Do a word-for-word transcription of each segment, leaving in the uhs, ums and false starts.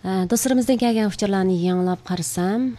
Dostlarımızdan kelgan fikrlarni yanglab qarasam,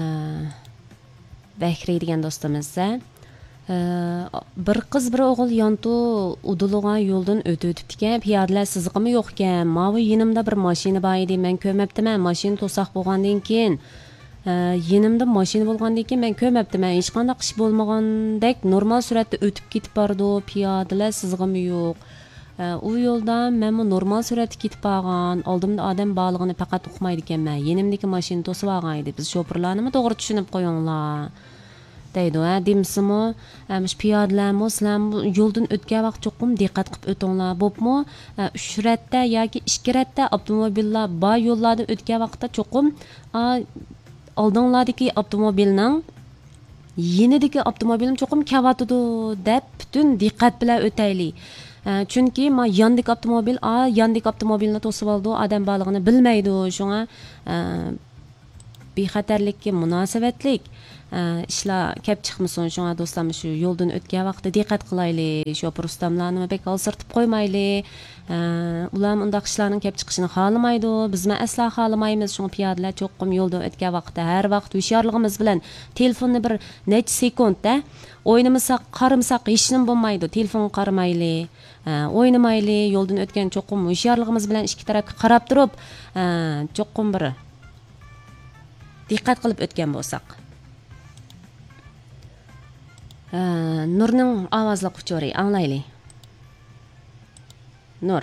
Bahri degan do'stimizda bir qiz bir o'g'il yontu udulg'an yo'ldan o'tib o'tibdi ekan, piyodalar siziqimi yo'q ekan. Mavi yonimda bir mashina bor edi, men ko'rmabdiman. Mashina to'saq bo'lgandan keyin yonimda mashina bo'lgandan keyin men ko'rmabdiman. Hech qanday ish bo'lmagandek normal suratda o'tib ketib bordi. Piyodalar siziqimi yo'q. U yo'lda men normal suratda ketib borgan, oldimda odam borligini faqat uqmaydi ekanman. Yonimdagi mashina to'sib olgan edi. Biz shoferlarni to'g'ri tushunib qo'yinglar. deydi. Demsimi, shu piyodalarmi, sizlar yo'ldan o'tgan vaqt cho'qim diqqat qilib o'tinglar. Bo'pmi? uch ratda yoki ikki ratda avtomobillar bor yo'llardan o'tgan vaqtda cho'qim oldinglardagi avtomobilning yenidagi avtomobilim cho'qim kavatidi deb butun diqqat bilan o'taylik. Chunki ma yandagi avtomobil, a yandagi avtomobilni to'sib oldi, odam borligini bilmaydi. Shunga bexatarlikka munosabatlik ishlar kelib chiqmasin. Shunga do'stlar, shu yo'ldan o'tgan vaqtda diqqat qilaylik. Shofer ustamlarni bek olsirtib qo'ymaylik. Ular undaq ishlarning kelib chiqishini xohlamaydi. Biz men asla xohlamaymiz. Shunga piyodalar cho'qim yo'ldan o'tgan vaqtda har vaqt hushyorligimiz bilan telefonni bir necha sekundda o'ynamasak, qaramasak hech nima bo'lmaydi. Telefon qaramaylik. O'ynamaylik. Yo'ldan o'tgan cho'qim hushyorligimiz bilan ikki tarafga qarab turib, cho'qim bir diqqat qilib o'tgan bo'lsak. Nurning ovozli quchori anglaylik. Nur.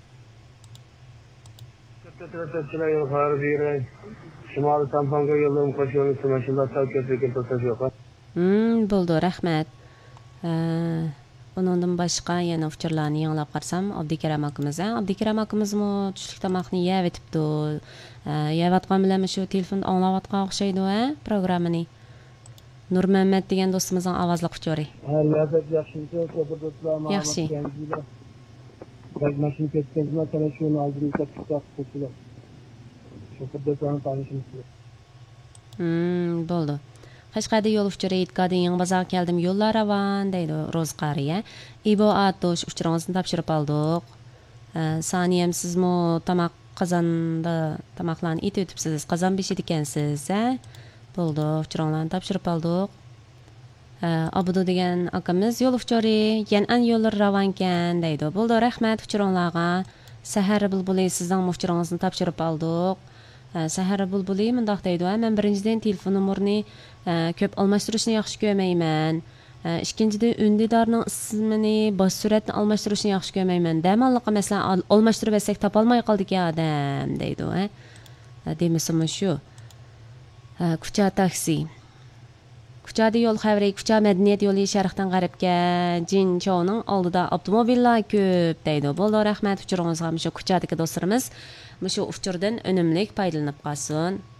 Hmm, bo'ldi, rahmat. Bundan boshqa yana fikrlarni yanglab qarsam, Abdukaram akamiz, Abdukaram akamizmi tushlik tomoqni yeb etibdi. Yevatgan bilan shu telefon anglayotgan o'xshaydi, ha, programmani. Nur Muhammad degan do'stimizning ovozli quchori. Yaxshi. Bak mashina ketganimda tana shuni oldirib chiqib qo'ydilar. Shoferda sana tanishimiz. Hmm, bo'ldi. Qashqarda yo'l uchiri yetkadim, yangi bozor keldim, yo'llar ravon deydi Rozqariya. Ibo atosh uchrangizni topshirib oldik. Saniyam sizmi tamoq qozonda tamoqlarni etib o'tibsiz, qozon beshid ekansiz, ha? Bo'ldi, uchranlarni topshirib oldik. Abudu degan akamiz yo'l uchiri, yan-an yo'llar ravon ekan deydi. Bo'ldi, rahmat uchranlarga. Sahar bulbuli sizning uchrangizni topshirib oldik. Sahar bulbuli mundaq deydi. Men birinchidan telefon nomerini ko'p almashtirishni yaxshi ko'rmayman. Ikkinchidan undidorning ismini, bosh suratni almashtirishni yaxshi ko'rmayman. Damalliqqa masalan almashtirib bersak topolmay qoldik odam deydi, ha. Demasam shu. Kucha taksi. Kuchada yo'l xavri, kucha madaniyat yo'li sharqdan g'arbga Jinchouning oldida avtomobillar ko'p deydi. Bo'ldi, rahmat uchuringizga. Shu kuchadagi do'stlarimiz shu uchurdan unumli foydalanib qolsin.